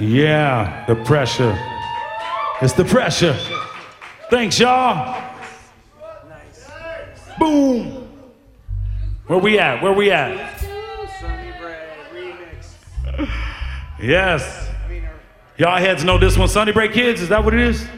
Yeah, the pressure. It's the pressure. Thanks, y'all. Boom. Where we at? Where we at? Sunny Bread remix. Yes. Y'all heads know this one. Sunny Bread Kids, is that what it is?